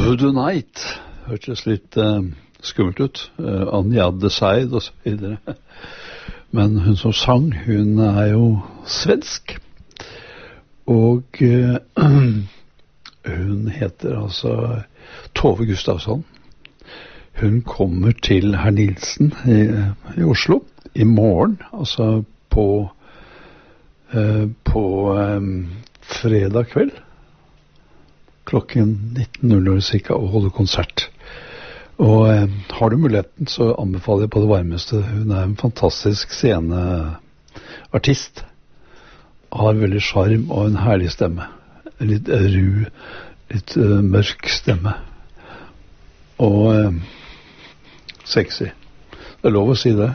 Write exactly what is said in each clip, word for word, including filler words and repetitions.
Voodoo Night hørtes litt uh, skummelt ut. Uh, Anja Deseid og så videre. Men hun som sang, hun er jo svensk. Og uh, hun heter altså Tove Gustafsson. Hun kommer til Herr Nilsen i, i Oslo i morgen, altså på, uh, på um, fredag kveld. Klokken nitten null null cirka, og holde konsert. Og eh, har du muligheten, så anbefaler jeg på det varmeste. Hun er en fantastisk sceneartist. Har veldig charm og en herlig stemme. En litt uh, ru, litt uh, mørk stemme. Og uh, sexy. Det er lov å si det.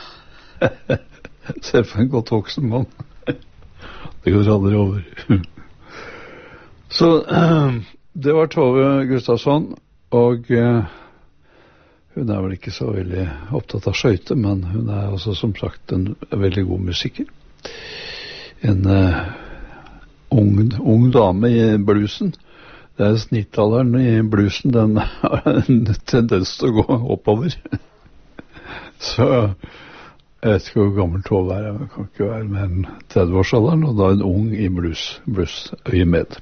Selv for en godt voksen mann. Det går aldri over. Så uh, det var Tove Gustafsson, og uh, hun er vel ikke så veldig opptatt av skøyte, men hun er også som sagt en veldig god musiker. En uh, ung, ung dame i bluesen. Det er snittalderen i bluesen, den har en tendens til å gå oppover. Så jeg vet ikke hvor gammel Tove er, jeg kan ikke være mer enn tretti-årsalderen, og da en ung i blues, bluesøye med.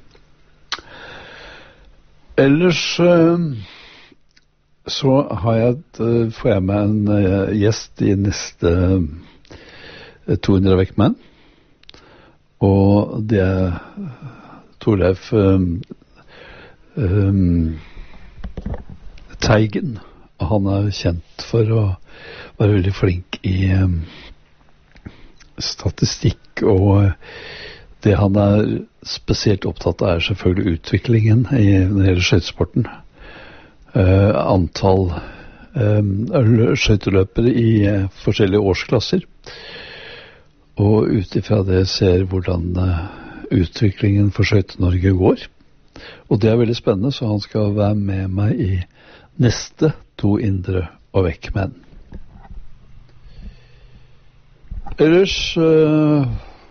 Ellers uh, så har jeg et, uh, får jeg med en uh, gjest i neste uh, to hundre vekk menn. Og det er Torleif um, um, Teigen. Han er kjent for å være veldig flink i um, statistikk, og det han er spesielt opptatt av er selvfølgelig utviklingen i når det gjelder skøytesporten. Uh, antall uh, skøyteløpere i uh, forskjellige årsklasser. Og utifra det ser hvordan uh, utviklingen for Skøyte-Norge går. Og det er veldig spennende, så han skal være med meg i neste To indre og vekk menn. Ellers uh,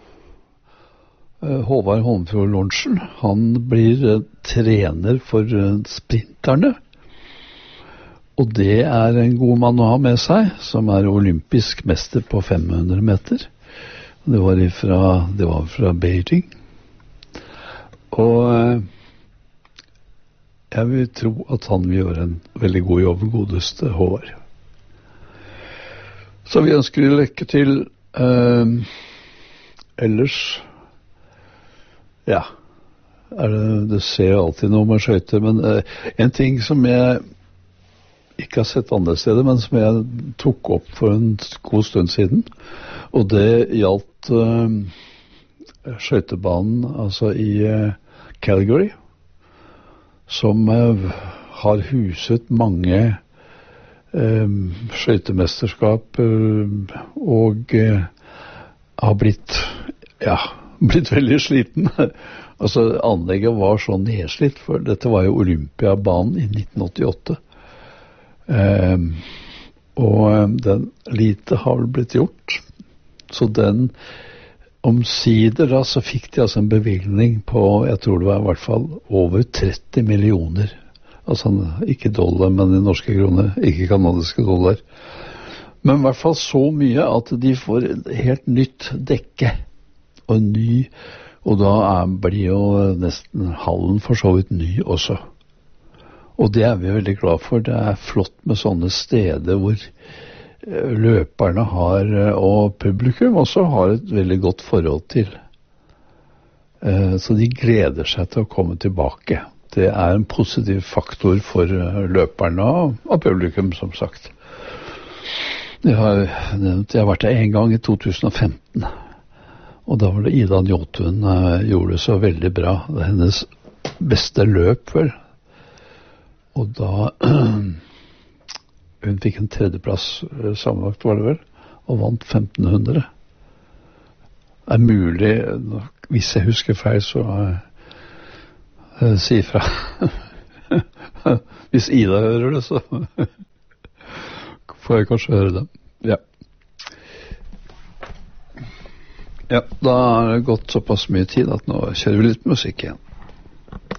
Håvard Holmfjord Lorentzen, han blir uh, trener for uh, sprinterne. Og det er en god mann å ha med seg, som er olympisk mester på fem hundre meter. Det var fra, det var fra Beijing. Og uh, jeg vil tro at han vil gjøre en veldig god jobb, godeste Håvard. Så vi ønsker deg lykke til. Uh, ellers ja, er det, det ser alltid noe med skøyter, men uh, en ting som jeg ikke har sett andre steder, men som jeg tok opp for en god stund siden, og det gjaldt uh, skøytebanen altså i uh, Calgary, som uh, har huset mange uh, skøytemesterskap uh, og uh, har blitt ja, blitt veldig sliten. Altså, anlegget var så nedslitt, for dette var jo Olympiabanen i nitten åttiåtte. Um, og den lite har vel blitt gjort. Så den omsider da, så fikk de altså en bevilgning på, jeg tror det var i hvert fall over tretti millioner. Altså ikke dollar, men i norske kroner, ikke kanadiske dollar. Men i hvert fall så mye at de får et helt nytt dekke. Og en ny, og da er, blir jo nesten hallen for så vidt ny også. Og det er vi veldig glad for. Det er flott med sånne steder hvor løperne har, og publikum også har et veldig godt forhold til. Så de gleder seg til å komme tilbake. Det er en positiv faktor for løperne og publikum, som sagt. Jeg har nevnt, jeg har vært der en gang i to tusen og femten. Og da var det Ida Njåtun uh, gjorde det så veldig bra. Det er hennes beste løp, vel. Og da hun fikk en tredjeplass uh, sammenlagt, var det vel, og vant femten hundre. Det er mulig, nok, hvis jeg husker feil, så uh, uh, si fra. Hvis Ida hører det, så får jeg kanskje høre det. Ja. Ja, da har det gått såpass mye tid at nå kjører vi litt musikk igjen.